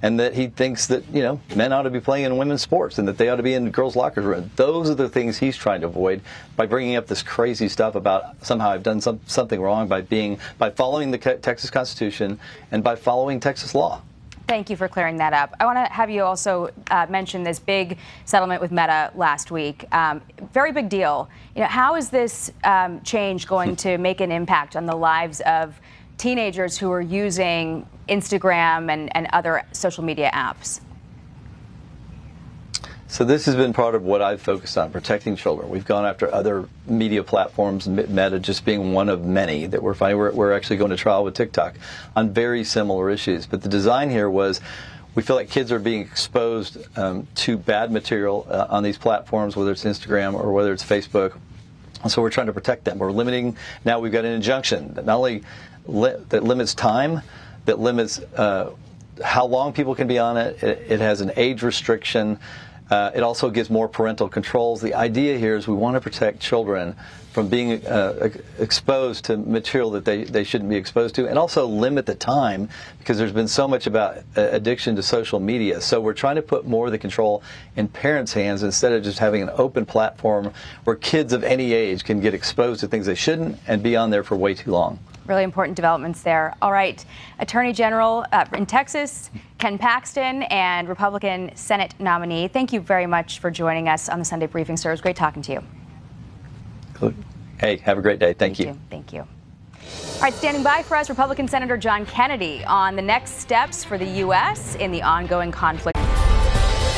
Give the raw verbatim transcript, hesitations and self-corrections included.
and that he thinks that, you know, men ought to be playing in women's sports and that they ought to be in girls' locker rooms. Those are the things he's trying to avoid by bringing up this crazy stuff about somehow I've done some, something wrong by being by following the Texas Constitution and by following Texas law. Thank you for clearing that up. I want to have you also uh, mention this big settlement with Meta last week. Um, very big deal. You know, how is this um, change going to make an impact on the lives of teenagers who are using Instagram and, and other social media apps? So this has been part of what I've focused on, protecting children. We've gone after other media platforms, Meta just being one of many that we're finding. We're, we're actually going to trial with TikTok on very similar issues. But the design here was we feel like kids are being exposed um, to bad material uh, on these platforms, whether it's Instagram or whether it's Facebook. And so we're trying to protect them. We're limiting, now we've got an injunction that not only li that limits time, that limits uh, how long people can be on it. It, it has an age restriction. Uh, it also gives more parental controls. The idea here is we want to protect children from being uh, exposed to material that they, they shouldn't be exposed to, and also limit the time, because there's been so much about uh, addiction to social media. So we're trying to put more of the control in parents' hands instead of just having an open platform where kids of any age can get exposed to things they shouldn't and be on there for way too long. Really important developments there. All right, Attorney General uh, in Texas, Ken Paxton, and Republican Senate nominee, thank you very much for joining us on the Sunday Briefing, sir. It was great talking to you. Hey, have a great day. Thank you. you. Thank you. All right, standing by for us, Republican Senator John Kennedy on the next steps for the U S in the ongoing conflict.